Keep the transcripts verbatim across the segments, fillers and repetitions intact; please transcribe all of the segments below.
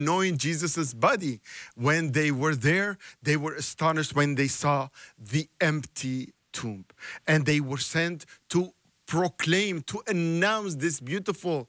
knowing Jesus's body. When they were there, they were astonished when they saw the empty tomb. And they were sent to proclaim, to announce this beautiful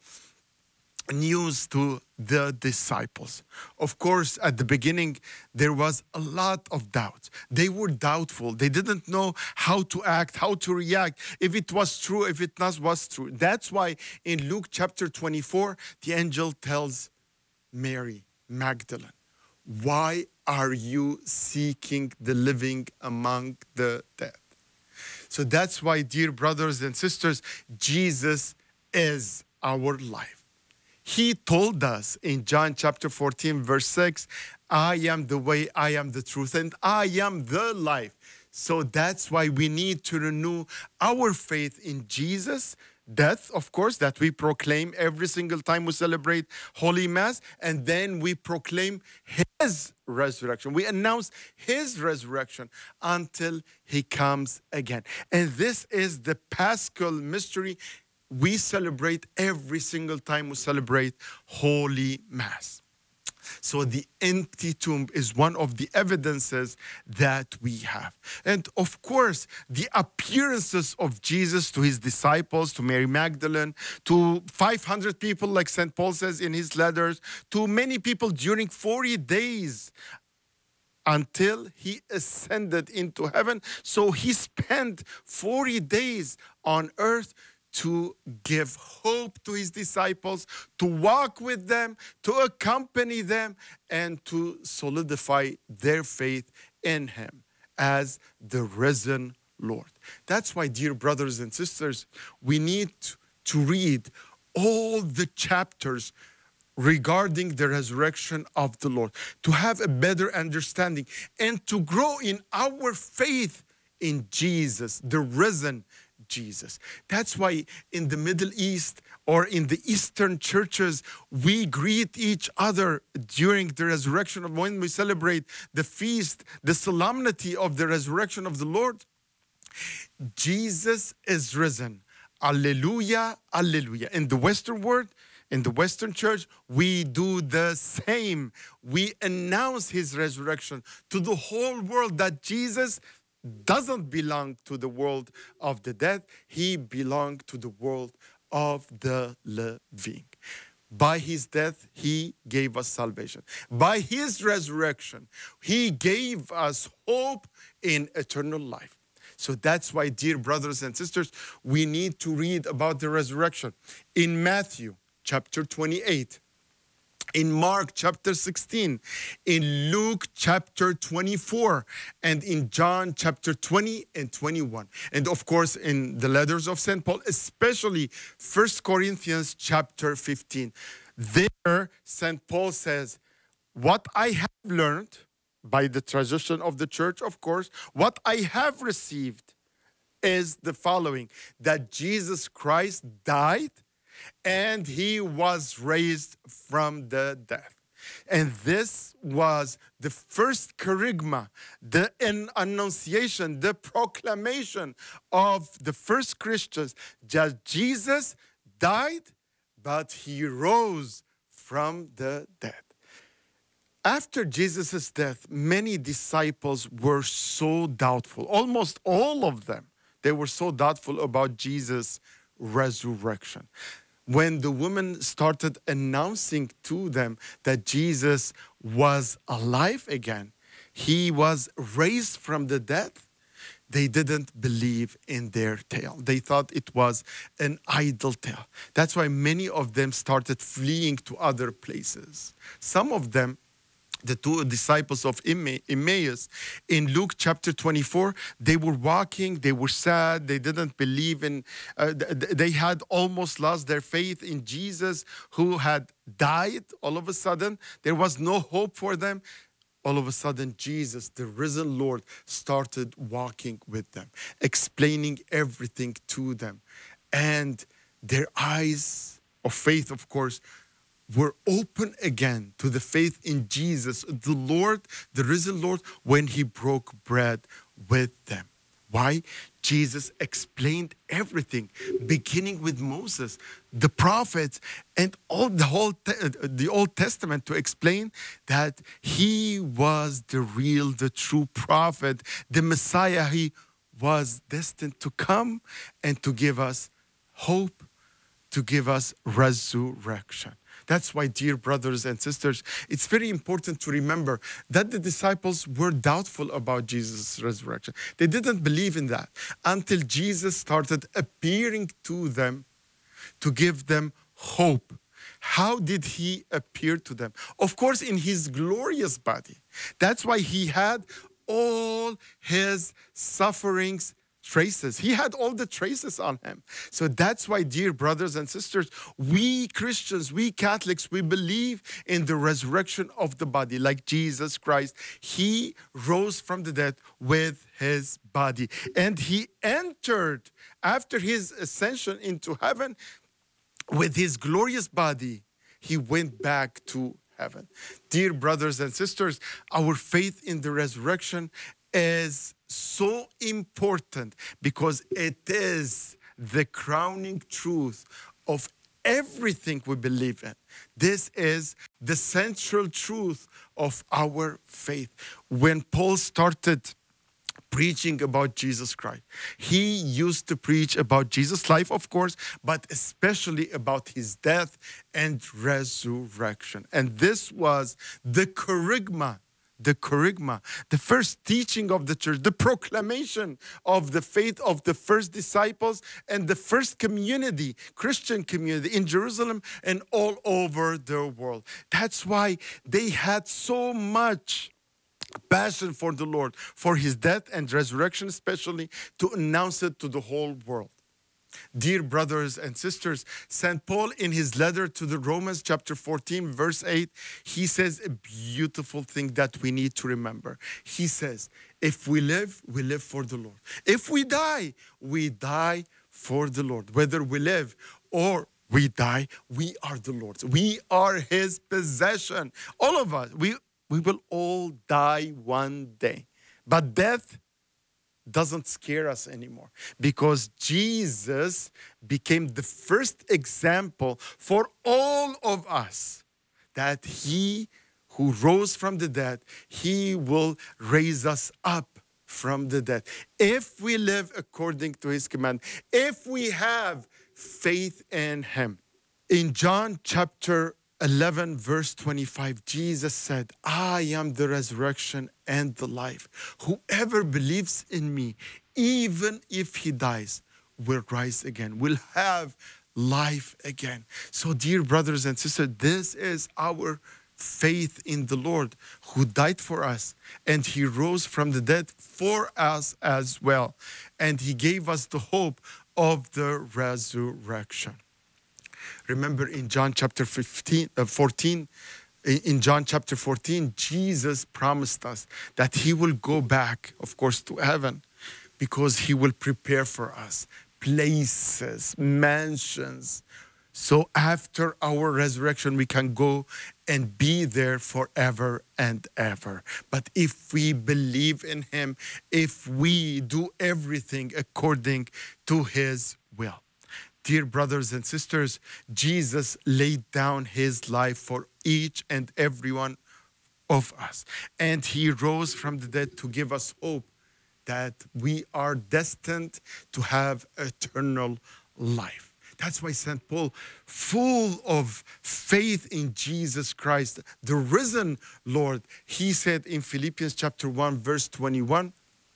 news to the disciples. Of course, at the beginning, there was a lot of doubt. They were doubtful. They didn't know how to act, how to react, if it was true, if it not was true. That's why in Luke chapter twenty-four, the angel tells Mary Magdalene, why are you seeking the living among the dead? So that's why, dear brothers and sisters, Jesus is our life. He told us in John chapter fourteen, verse six, I am the way, I am the truth, and I am the life. So that's why we need to renew our faith in Jesus' death, of course, that we proclaim every single time we celebrate Holy Mass, and then we proclaim His resurrection. We announce His resurrection until He comes again. And this is the Paschal mystery we celebrate every single time we celebrate Holy Mass. So the empty tomb is one of the evidences that we have. And of course, the appearances of Jesus to his disciples, to Mary Magdalene, to five hundred people, like Saint Paul says in his letters, to many people during forty days until he ascended into heaven. So he spent forty days on earth to give hope to his disciples, to walk with them, to accompany them, and to solidify their faith in him as the risen Lord. That's why, dear brothers and sisters, we need to read all the chapters regarding the resurrection of the Lord, to have a better understanding and to grow in our faith in Jesus, the risen Jesus. That's why in the Middle East or in the Eastern churches, we greet each other during the resurrection of when we celebrate the feast, the solemnity of the resurrection of the Lord. Jesus is risen. Alleluia, alleluia. In the Western world, in the Western church, we do the same. We announce his resurrection to the whole world that Jesus doesn't belong to the world of the dead. He belonged to the world of the living. By his death, he gave us salvation. By his resurrection, he gave us hope in eternal life. So that's why, dear brothers and sisters, we need to read about the resurrection in Matthew chapter twenty-eight, in Mark chapter sixteen, in Luke chapter twenty-four, and in John chapter twenty and twenty-one. And of course, in the letters of Saint Paul, especially First Corinthians chapter fifteen. There, Saint Paul says, what I have learned by the tradition of the church, of course, what I have received is the following, that Jesus Christ died and he was raised from the dead. And this was the first kerygma, the annunciation, the proclamation of the first Christians, that Jesus died, but he rose from the dead. After Jesus' death, many disciples were so doubtful, almost all of them. They were so doubtful about Jesus' resurrection. When the woman started announcing to them that Jesus was alive again, he was raised from the dead, they didn't believe in their tale. They thought it was an idle tale. That's why many of them started fleeing to other places. Some of them, the two disciples of Emmaus, in Luke chapter twenty-four, they were walking, they were sad, they didn't believe in, uh, they had almost lost their faith in Jesus who had died all of a sudden. There was no hope for them. All of a sudden, Jesus, the risen Lord, started walking with them, explaining everything to them. And their eyes of faith, of course, were open again to the faith in Jesus, the Lord, the risen Lord, when he broke bread with them. Why? Jesus explained everything, beginning with Moses, the prophets, and all the whole te- the Old Testament, to explain that he was the real, the true prophet, the Messiah. He was destined to come and to give us hope, to give us resurrection. That's why, dear brothers and sisters, it's very important to remember that the disciples were doubtful about Jesus' resurrection. They didn't believe in that until Jesus started appearing to them to give them hope. How did he appear to them? Of course, in his glorious body. That's why he had all his sufferings traces. He had all the traces on him. So that's why, dear brothers and sisters, we Christians, we Catholics, we believe in the resurrection of the body. Like Jesus Christ, he rose from the dead with his body. And he entered, after his ascension into heaven, with his glorious body, he went back to heaven. Dear brothers and sisters, our faith in the resurrection is so important because it is the crowning truth of everything we believe in. This is the central truth of our faith. When Paul started preaching about Jesus Christ, he used to preach about Jesus' life, of course, but especially about his death and resurrection. And this was the kerygma, the kerygma, the first teaching of the church, the proclamation of the faith of the first disciples and the first community, Christian community in Jerusalem and all over the world. That's why they had so much passion for the Lord, for his death and resurrection, especially to announce it to the whole world. Dear brothers and sisters, Saint Paul, in his letter to the Romans, chapter fourteen, verse eight, he says a beautiful thing that we need to remember. He says, if we live, we live for the Lord. If we die, we die for the Lord. Whether we live or we die, we are the Lord's. We are his possession. All of us, we, we will all die one day. But death doesn't scare us anymore because Jesus became the first example for all of us that he who rose from the dead, he will raise us up from the dead. If we live according to his command, if we have faith in him. In John chapter eleven, verse twenty-five, Jesus said, I am the resurrection and the life. Whoever believes in me, even if he dies, will rise again, will have life again. So, dear brothers and sisters, this is our faith in the Lord who died for us, and he rose from the dead for us as well. And he gave us the hope of the resurrection. Remember in John chapter fifteen, uh, fourteen, in John chapter fourteen, Jesus promised us that he will go back, of course, to heaven because he will prepare for us places, mansions. So after our resurrection, we can go and be there forever and ever. But if we believe in him, if we do everything according to his will. Dear brothers and sisters, Jesus laid down his life for each and every one of us. And he rose from the dead to give us hope that we are destined to have eternal life. That's why Saint Paul, full of faith in Jesus Christ, the risen Lord, he said in Philippians chapter one, verse twenty-one,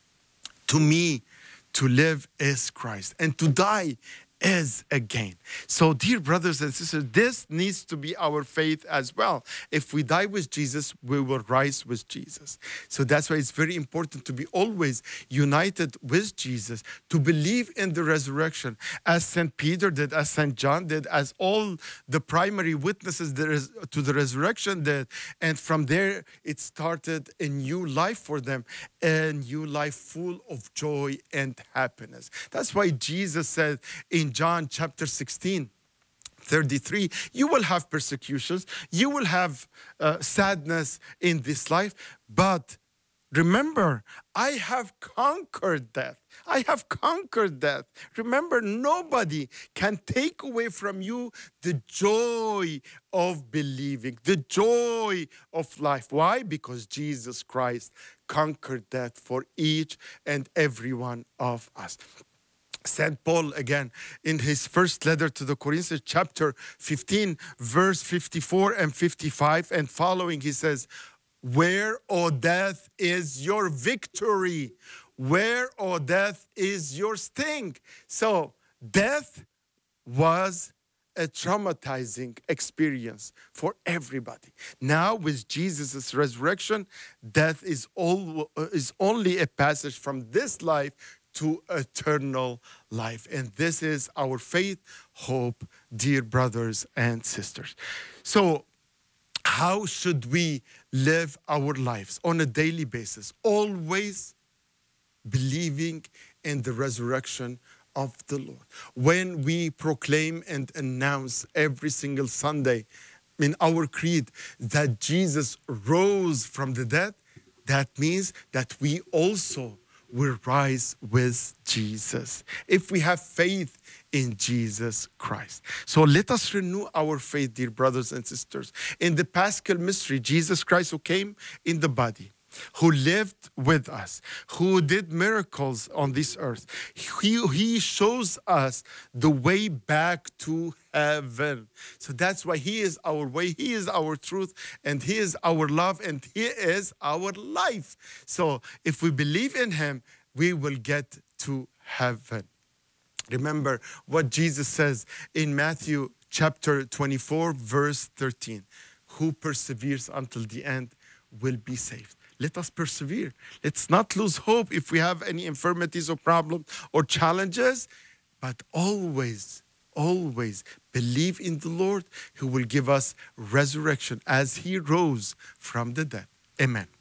to me, to live is Christ, and to die is a gain. So, dear brothers and sisters, this needs to be our faith as well. If we die with Jesus, we will rise with Jesus. So that's why it's very important to be always united with Jesus, to believe in the resurrection, as Saint Peter did, as Saint John did, as all the primary witnesses to the resurrection did. And from there, it started a new life for them, a new life full of joy and happiness. That's why Jesus said in John chapter sixteen, thirty-three, you will have persecutions, you will have uh, sadness in this life, but Remember, I have conquered death. I have conquered death. Remember, nobody can take away from you the joy of believing, the joy of life. Why? Because Jesus Christ conquered death for each and every one of us. Saint Paul, again, in his first letter to the Corinthians, chapter fifteen, verse fifty-four and fifty-five and following, he says, where, O death, is your victory? Where, O death, is your sting? So death was a traumatizing experience for everybody. Now, with Jesus' resurrection, death is, all, is only a passage from this life to eternal life. And this is our faith, hope, dear brothers and sisters. So, how should we live our lives on a daily basis? Always believing in the resurrection of the Lord. When we proclaim and announce every single Sunday in our creed that Jesus rose from the dead, that means that we also will rise with Jesus if we have faith in Jesus Christ. So let us renew our faith, dear brothers and sisters. In the Paschal mystery, Jesus Christ, who came in the body, who lived with us, who did miracles on this earth, he, he shows us the way back to heaven. So that's why he is our way, he is our truth, and he is our love, and he is our life. So if we believe in him, we will get to heaven. Remember what Jesus says in Matthew chapter twenty-four, verse thirteen. Who perseveres until the end will be saved. Let us persevere. Let's not lose hope if we have any infirmities or problems or challenges, but always, always believe in the Lord who will give us resurrection as he rose from the dead. Amen.